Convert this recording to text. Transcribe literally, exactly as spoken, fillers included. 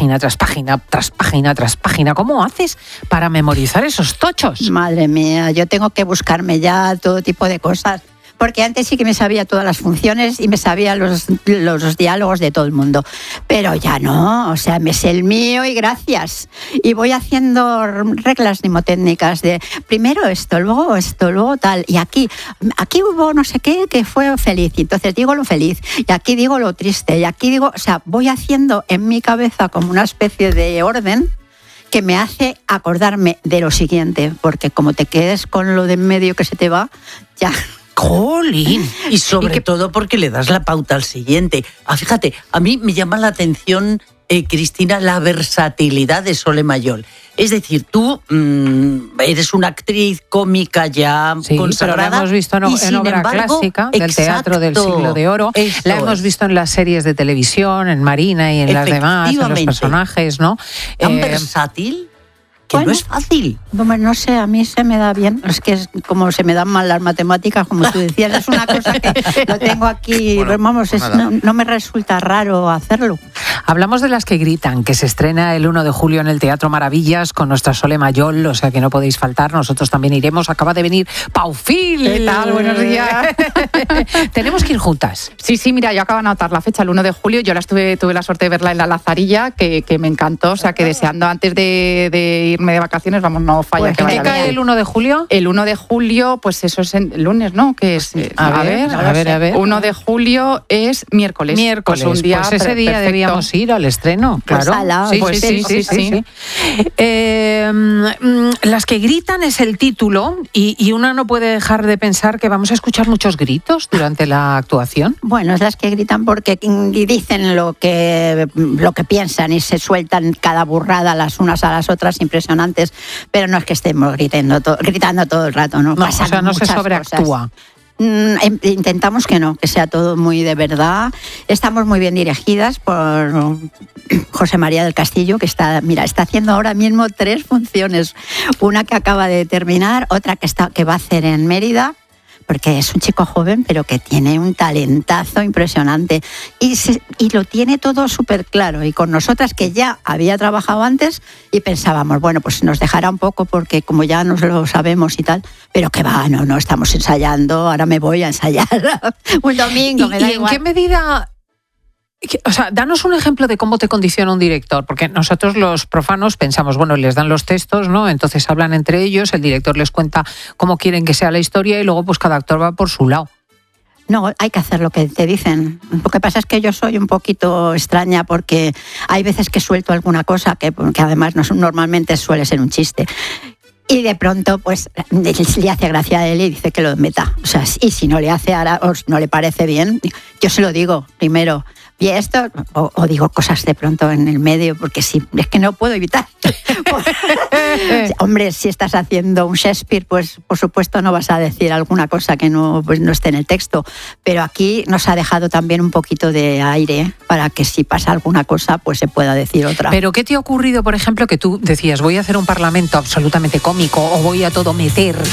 página tras página, tras página, tras página. ¿Cómo haces para memorizar esos tochos? Madre mía, yo tengo que buscarme ya todo tipo de cosas. Porque antes sí que me sabía todas las funciones y me sabía los, los, los diálogos de todo el mundo. Pero ya no, o sea, me sé el mío y gracias. Y voy haciendo reglas mnemotécnicas de primero esto, luego esto, luego tal. Y aquí, aquí hubo no sé qué que fue feliz. Y entonces digo lo feliz. Y aquí digo lo triste. Y aquí digo, o sea, voy haciendo en mi cabeza como una especie de orden que me hace acordarme de lo siguiente. Porque como te quedes con lo de en medio que se te va, ya... ¡Jolín! Y sobre ¿Y que... todo porque le das la pauta al siguiente. Ah, fíjate, a mí me llama la atención, eh, Cristina, la versatilidad de Sole Mayol. Es decir, tú mmm, eres una actriz cómica ya sí, consagrada. Pero la hemos visto en, en obra embargo, clásica del exacto, Teatro del Siglo de Oro. La hemos visto en las series de televisión, en Marina y en las demás, en los personajes, ¿no? ¿Tan eh, versátil? Que bueno, no es fácil. Bueno, no sé, a mí se me da bien. Es que es como se me dan mal las matemáticas, como tú decías. Es una cosa que lo tengo aquí. Bueno, vamos, es, no, no me resulta raro hacerlo. Hablamos de Las que gritan, que se estrena el uno de julio en el Teatro Maravillas con nuestra Sole Mayol, o sea que no podéis faltar. Nosotros también iremos. Acaba de venir Paufil. ¿Qué tal? Buenos días. Tenemos que ir juntas. Sí, sí, mira, yo acabo de anotar la fecha, el uno de julio. Yo la estuve, tuve la suerte de verla en la Lazarilla, que, que me encantó. O sea, que deseando antes de, de irme de vacaciones, vamos, no falla pues que vaya ¿qué cae bien. el uno de julio? El uno de julio, pues eso es el lunes, ¿no? Que es, a, a ver, a ver, a ver. uno de julio es miércoles. Miércoles, pues un día pues ese día perfecto. Debíamos ir al estreno, claro. Pues ala, sí, pues sí, sí, sí, sí, sí, sí. Eh, Las que gritan es el título y, y una no puede dejar de pensar que vamos a escuchar muchos gritos durante la actuación. Bueno, es las que gritan porque dicen lo que, lo que piensan y se sueltan cada burrada las unas a las otras impresionantes, pero no es que estemos gritando, to- gritando todo el rato, ¿no? No, o sea, no se sobreactúa. Mm, intentamos que no, que sea todo muy de verdad. Estamos muy bien dirigidas por José María del Castillo, que está, mira, está haciendo ahora mismo tres funciones. Una que acaba de terminar, otra que, está, que va a hacer en Mérida, porque es un chico joven, pero que tiene un talentazo impresionante. Y, se, y lo tiene todo súper claro. Y con nosotras, que ya había trabajado antes, y pensábamos, bueno, pues nos dejará un poco porque como ya nos lo sabemos y tal, pero que va, no, no, estamos ensayando, ahora me voy a ensayar un domingo, ¿Y, me da ¿y igual. en qué medida...? O sea, danos un ejemplo de cómo te condiciona un director, porque nosotros los profanos pensamos, bueno, les dan los textos, ¿no? Entonces hablan entre ellos, el director les cuenta cómo quieren que sea la historia y luego pues cada actor va por su lado. No, hay que hacer lo que te dicen. Lo que pasa es que yo soy un poquito extraña porque hay veces que suelto alguna cosa que, que además no, normalmente suele ser un chiste. Y de pronto, pues, le hace gracia a él y dice que lo meta. O sea, y si no le hace ahora, o no le parece bien, yo se lo digo primero. Y esto, o, o digo cosas de pronto en el medio, porque sí, es que no puedo evitar. Hombre, si estás haciendo un Shakespeare, pues por supuesto no vas a decir alguna cosa que no, pues, no esté en el texto. Pero aquí nos ha dejado también un poquito de aire para que si pasa alguna cosa, pues se pueda decir otra. Pero ¿qué te ha ocurrido, por ejemplo, que tú decías, voy a hacer un parlamento absolutamente cómico o voy a todo meter